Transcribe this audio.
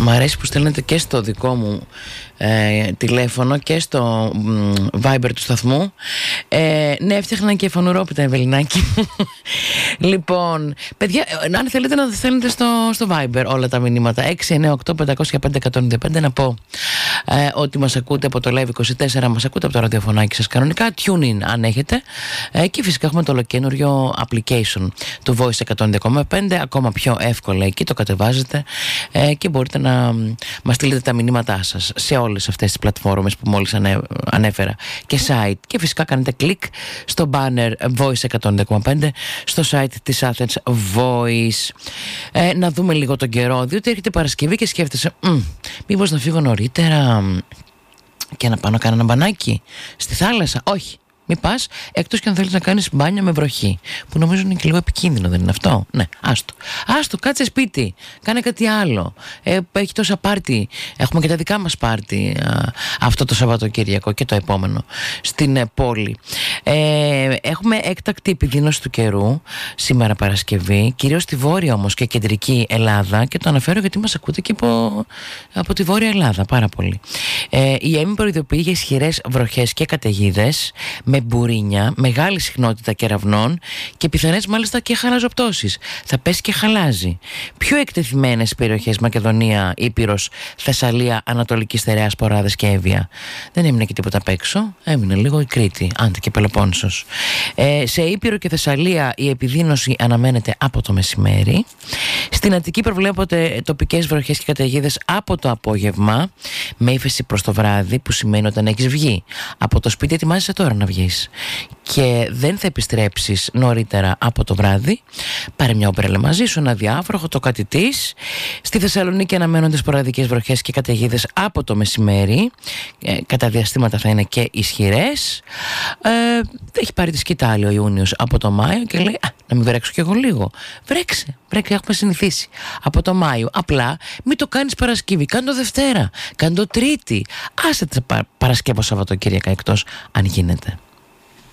Μ' αρέσει που στέλνετε και στο δικό μου τηλέφωνο και στο Viber του σταθμού. Ναι, έφτιαχνα και φανουρόπιτα, Ευελινάκη. Λοιπόν, παιδιά, αν θέλετε να στέλνετε στο Viber όλα τα μηνύματα 698-500-595, να πω ότι μας ακούτε από το Live 24, μας ακούτε από το ραδιοφωνάκι σας κανονικά, tune in αν έχετε, και φυσικά έχουμε το ολοκένουργιο application του Voice 102,5, ακόμα πιο εύκολα εκεί, το κατεβάζετε και μπορείτε να μας στείλετε τα μηνύματά σας σε όλες αυτές τις πλατφόρμες που μόλις ανέφερα και site, και φυσικά κάνετε κλικ στο banner Voice 102,5 στο site της Athens Voice. Να δούμε λίγο τον καιρό, διότι έρχεται Παρασκευή και σκέφτεσαι μήπως να φύγω νωρίτερα και να πάω να κάνω ένα μπανάκι στη θάλασσα. Όχι, μη πας, εκτός και αν θέλεις να κάνεις μπάνια με βροχή, που νομίζω είναι και λίγο επικίνδυνο, δεν είναι αυτό? Ναι, άστο, κάτσε σπίτι, κάνε κάτι άλλο. Έχει τόσα πάρτι, έχουμε και τα δικά μας πάρτι αυτό το Σαββατοκύριακο και το επόμενο στην πόλη. Έχουμε έκτακτη επιδείνωση του καιρού σήμερα Παρασκευή, κυρίως στη βόρεια όμως και κεντρική Ελλάδα, και το αναφέρω γιατί μας ακούτε και από τη βόρεια Ελλάδα πάρα πολύ. Η ΕΜΗ προειδοποιεί για ισχυρές βροχές και καταιγίδες με μπουρίνια, μεγάλη συχνότητα κεραυνών και πιθανές μάλιστα και χαλαζοπτώσεις. Θα πέσει και χαλάζει. Πιο εκτεθειμένες περιοχές Μακεδονία, Ήπειρος, Θεσσαλία, Ανατολική Στερεά, Ποράδες και Εύβοια. Δεν έμεινε και τίποτα απ' έξω. Έμεινε λίγο η Κρήτη, Άντε και Πελοπόννησος. Σε Ήπειρο και Θεσσαλία η επιδείνωση αναμένεται από το μεσημέρι. Στην Αττική προβλέπονται τοπικές βροχές και καταιγίδες από το απόγευμα, με ύφεση προς το βράδυ, που σημαίνει όταν έχεις βγει από το σπίτι, ετοιμάζεσαι τώρα να βγεις και δεν θα επιστρέψεις νωρίτερα από το βράδυ. Πάρε μια ομπρέλα μαζί σου, ένα διάφροχο, το κάτι της. Στη Θεσσαλονίκη αναμένονται σποραδικές βροχές και καταιγίδες από το μεσημέρι. Κατά διαστήματα θα είναι και ισχυρές. Έχει πάρει τη σκητάλη ο Ιούνιος από το Μάιο και λέει να μην βρέξω κι εγώ λίγο. Βρέξε, έχουμε συνηθίσει από το Μάιο. Απλά μην το κάνεις Παρασκευή, κάνε το Δευτέρα, κάνε το Τρίτη. Άσε τα Παρασκευό Σαββατοκύριακα εκτός αν γίνεται.